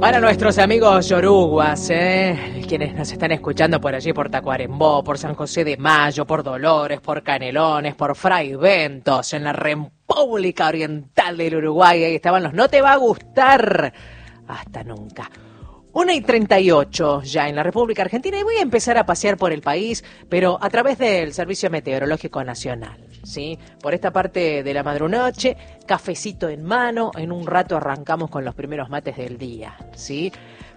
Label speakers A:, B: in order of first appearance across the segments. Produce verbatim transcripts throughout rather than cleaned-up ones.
A: Para nuestros amigos yoruguas, ¿eh? Quienes nos están escuchando por allí, por Tacuarembó, por San José de Mayo, por Dolores, por Canelones, por Fraiventos, en la República Oriental del Uruguay, ahí estaban los No Te Va a Gustar hasta nunca. Una y treinta y ocho ya en la República Argentina, y voy a empezar a pasear por el país, pero a través del Servicio Meteorológico Nacional, ¿sí? Por esta parte de la madrunoche, cafecito en mano, en un rato arrancamos con los primeros mates del día, ¿sí?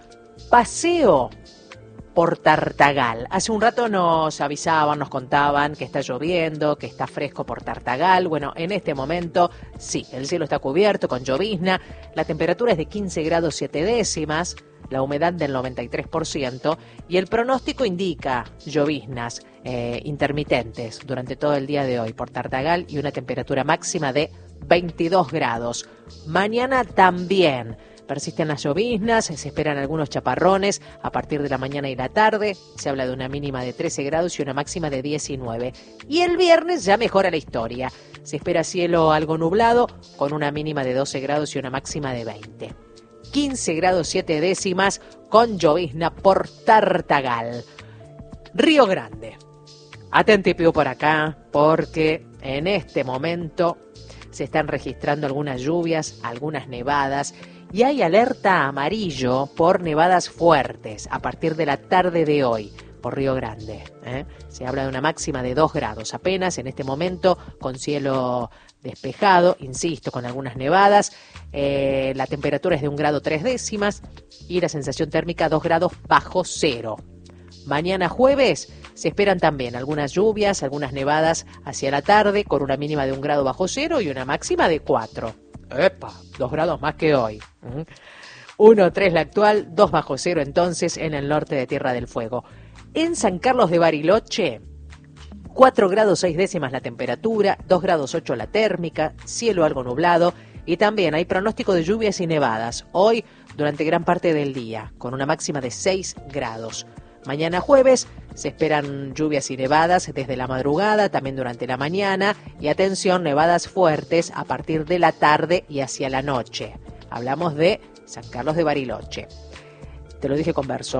A: Paseo por Tartagal. Hace un rato nos avisaban, nos contaban que está lloviendo, que está fresco por Tartagal. Bueno, en este momento, sí, el cielo está cubierto con llovizna, la temperatura es de quince grados siete décimas, la humedad del noventa y tres por ciento y el pronóstico indica lloviznas eh, intermitentes durante todo el día de hoy por Tartagal y una temperatura máxima de veintidós grados. Mañana también persisten las lloviznas, se esperan algunos chaparrones a partir de la mañana y la tarde, se habla de una mínima de trece grados y una máxima de diecinueve. Y el viernes ya mejora la historia, se espera cielo algo nublado con una mínima de doce grados y una máxima de veinte. quince grados siete décimas con llovizna por Tartagal. Río Grande. Atentipio por acá porque en este momento se están registrando algunas lluvias, algunas nevadas y hay alerta amarillo por nevadas fuertes a partir de la tarde de hoy por Río Grande. ¿eh? Se habla de una máxima de dos grados apenas en este momento con cielo despejado, insisto, con algunas nevadas. Eh, la temperatura es de un grado tres décimas y la sensación térmica dos grados bajo cero. Mañana jueves se esperan también algunas lluvias, algunas nevadas hacia la tarde con una mínima de un grado bajo cero y una máxima de cuatro. ¡Epa! Dos grados más que hoy. uno, tres la actual, dos bajo cero entonces en el norte de Tierra del Fuego. En San Carlos de Bariloche, cuatro grados seis décimas la temperatura, dos grados ocho la térmica, cielo algo nublado y también hay pronóstico de lluvias y nevadas hoy durante gran parte del día, con una máxima de seis grados. Mañana jueves se esperan lluvias y nevadas desde la madrugada, también durante la mañana y atención, nevadas fuertes a partir de la tarde y hacia la noche. Hablamos de San Carlos de Bariloche. Te lo dije con verso.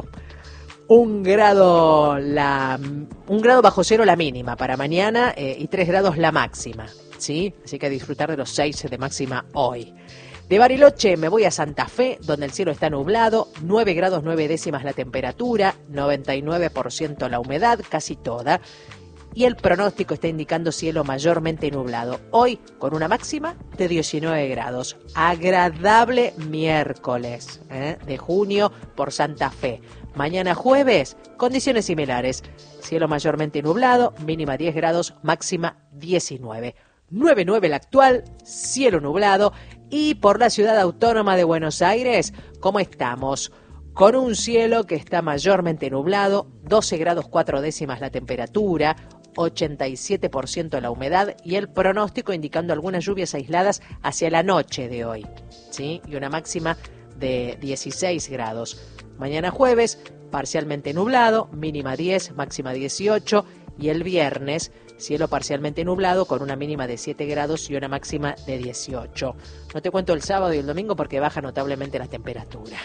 A: Un grado, la, un grado bajo cero la mínima para mañana eh, y tres grados la máxima, ¿sí? Así que a disfrutar de los seis de máxima hoy. De Bariloche me voy a Santa Fe, donde el cielo está nublado, nueve grados nueve décimas la temperatura, noventa y nueve por ciento la humedad, casi toda, y el pronóstico está indicando cielo mayormente nublado. Hoy con una máxima de diecinueve grados. Agradable miércoles ¿eh? de junio por Santa Fe. Mañana jueves, condiciones similares. Cielo mayormente nublado, mínima diez grados, máxima diecinueve. nueve nueve la actual, cielo nublado. Y por la ciudad autónoma de Buenos Aires, ¿cómo estamos? Con un cielo que está mayormente nublado, doce grados cuatro décimas la temperatura, ochenta y siete por ciento la humedad y el pronóstico indicando algunas lluvias aisladas hacia la noche de hoy, ¿sí? Y una máxima de dieciséis grados. Mañana jueves, parcialmente nublado, mínima diez, máxima dieciocho, y el viernes, cielo parcialmente nublado con una mínima de siete grados y una máxima de dieciocho. No te cuento el sábado y el domingo porque baja notablemente la temperatura.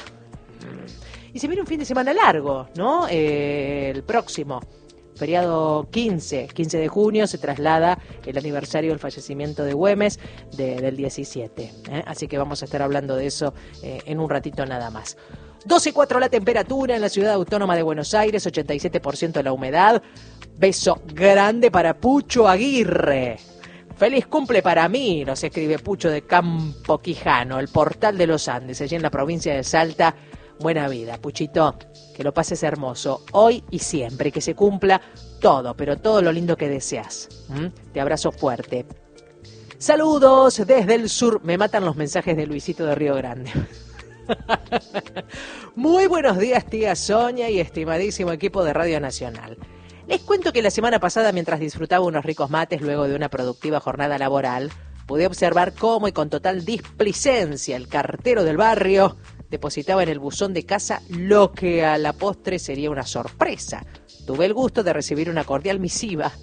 A: Y se viene un fin de semana largo, ¿no? Eh, el próximo, feriado quince, quince de junio, se traslada el aniversario del fallecimiento de Güemes de, del diecisiete. ¿eh? Así que vamos a estar hablando de eso eh, en un ratito nada más. doce cuatro la temperatura en la ciudad autónoma de Buenos Aires, ochenta y siete por ciento la humedad. Beso grande para Pucho Aguirre. Feliz cumple para mí, nos escribe Pucho de Campo Quijano, el portal de los Andes, allí en la provincia de Salta. Buena vida, Puchito, que lo pases hermoso hoy y siempre, que se cumpla todo, pero todo lo lindo que deseas. ¿Mm? Te abrazo fuerte. Saludos desde el sur. Me matan los mensajes de Luisito de Río Grande. Muy buenos días, tía Sonia y estimadísimo equipo de Radio Nacional. Les cuento que la semana pasada, mientras disfrutaba unos ricos mates luego de una productiva jornada laboral, pude observar cómo y con total displicencia el cartero del barrio depositaba en el buzón de casa lo que a la postre sería una sorpresa. Tuve el gusto de recibir una cordial misiva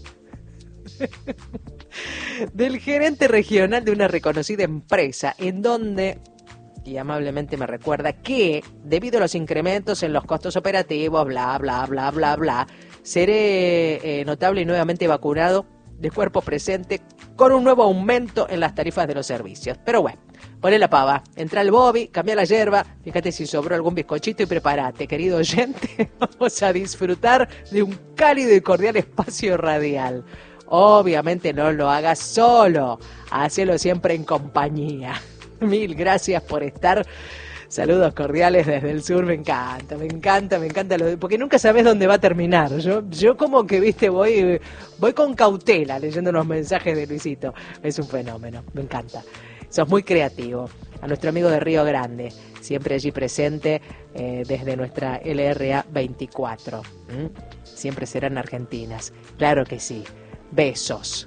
A: del gerente regional de una reconocida empresa, en donde y amablemente me recuerda que, debido a los incrementos en los costos operativos, bla, bla, bla, bla, bla, seré eh, notable y nuevamente vacunado de cuerpo presente con un nuevo aumento en las tarifas de los servicios. Pero bueno, poné la pava, entra al Bobby, cambia la yerba, fíjate si sobró algún bizcochito y prepárate, querido oyente, vamos a disfrutar de un cálido y cordial espacio radial. Obviamente no lo hagas solo, hacelo siempre en compañía. Mil gracias por estar. Saludos cordiales desde el sur, me encanta, me encanta, me encanta, lo de, porque nunca sabes dónde va a terminar. Yo, yo como que, viste, voy, voy con cautela leyendo los mensajes de Luisito. Es un fenómeno, me encanta. Sos muy creativo. A nuestro amigo de Río Grande, siempre allí presente eh, desde nuestra L R A veinticuatro. ¿Mm? Siempre serán argentinas, claro que sí. Besos.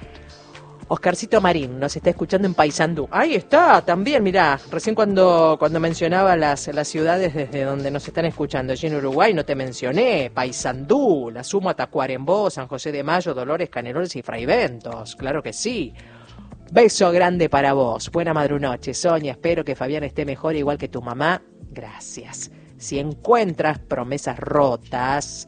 A: Oscarcito Marín nos está escuchando en Paysandú. Ahí está, también, mirá, recién cuando, cuando mencionaba las, las ciudades desde donde nos están escuchando, allí en Uruguay no te mencioné, Paysandú, La Suma, Tacuarembó, San José de Mayo, Dolores, Canelones y Fraiventos, claro que sí. Beso grande para vos, buena madrunoche, Sonia, espero que Fabián esté mejor igual que tu mamá, gracias. Si encuentras promesas rotas,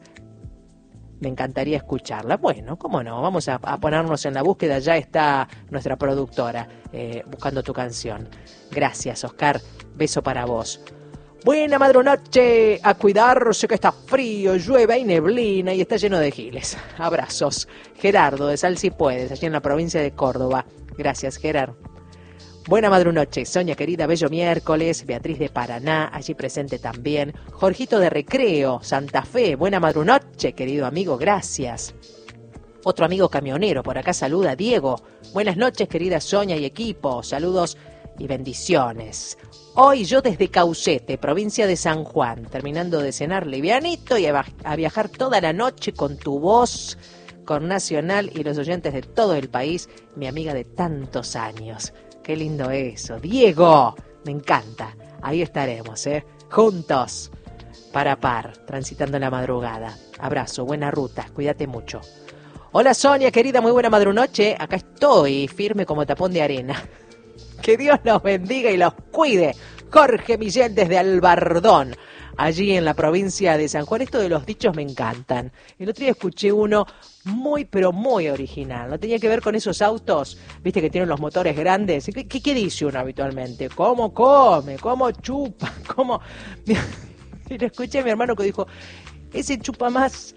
A: me encantaría escucharla. Bueno, cómo no, vamos a, a ponernos en la búsqueda. Ya está nuestra productora eh, buscando tu canción. Gracias, Oscar. Beso para vos. Buena madrunoche, a cuidarse que está frío, llueve, hay neblina y está lleno de giles. Abrazos. Gerardo, de Sal Si Puedes, allí en la provincia de Córdoba. Gracias, Gerardo. Buena madrunoche, Sonia querida, bello miércoles, Beatriz de Paraná, allí presente también, Jorgito de Recreo, Santa Fe, buena madrunoche, querido amigo, gracias. Otro amigo camionero, por acá saluda, Diego, buenas noches, querida Sonia y equipo, saludos y bendiciones. Hoy yo desde Caucete, provincia de San Juan, terminando de cenar livianito y a, a viajar toda la noche con tu voz, con Nacional y los oyentes de todo el país, mi amiga de tantos años. Qué lindo eso. Diego, me encanta. Ahí estaremos, ¿eh? Juntos, par a par, transitando la madrugada. Abrazo, buena ruta, cuídate mucho. Hola Sonia, querida, muy buena madrunoche. Acá estoy, firme como tapón de arena. Que Dios los bendiga y los cuide. Jorge Millén desde Albardón, allí en la provincia de San Juan. Esto de los dichos me encantan. El otro día escuché uno muy, pero muy original. No tenía que ver con esos autos, viste, que tienen los motores grandes. ¿Qué, qué, qué dice uno habitualmente? ¿Cómo come? ¿Cómo chupa? ¿Cómo? Y lo escuché a mi hermano que dijo, ese chupa más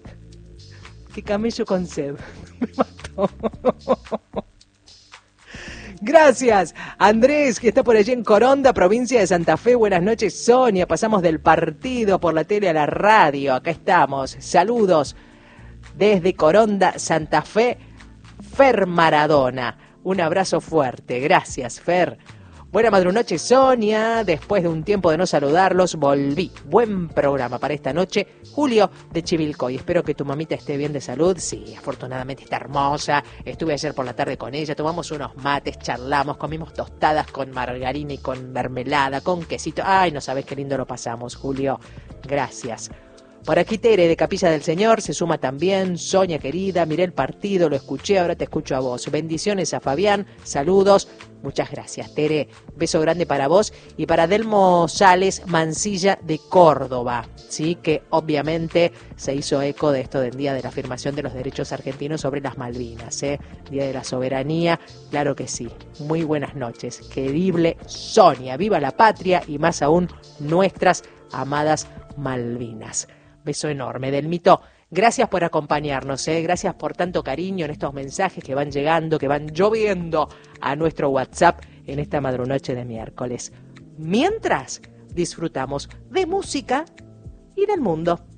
A: que camello con sed. Me mató. Gracias, Andrés, que está por allí en Coronda, provincia de Santa Fe. Buenas noches, Sonia. Pasamos del partido por la tele a la radio. Acá estamos. Saludos desde Coronda, Santa Fe, Fer Maradona. Un abrazo fuerte. Gracias, Fer. Buena madrunoche, Sonia. Después de un tiempo de no saludarlos, volví. Buen programa para esta noche. Julio de Chivilcoy. Espero que tu mamita esté bien de salud. Sí, afortunadamente está hermosa. Estuve ayer por la tarde con ella. Tomamos unos mates, charlamos, comimos tostadas con margarina y con mermelada, con quesito. Ay, no sabes qué lindo lo pasamos, Julio. Gracias. Por aquí Tere de Capilla del Señor se suma también. Sonia querida, miré el partido, lo escuché, ahora te escucho a vos. Bendiciones a Fabián, saludos. Muchas gracias, Tere. Beso grande para vos y para Delmo Sales Mancilla de Córdoba, sí, que obviamente se hizo eco de esto del Día de la Afirmación de los Derechos Argentinos sobre las Malvinas, ¿eh? Día de la Soberanía, claro que sí. Muy buenas noches. Querible Sonia, viva la patria y más aún nuestras amadas Malvinas. Beso enorme, Delmito. Gracias por acompañarnos, ¿eh? Gracias por tanto cariño en estos mensajes que van llegando, que van lloviendo a nuestro WhatsApp en esta madrunoche de miércoles. Mientras disfrutamos de música y del mundo.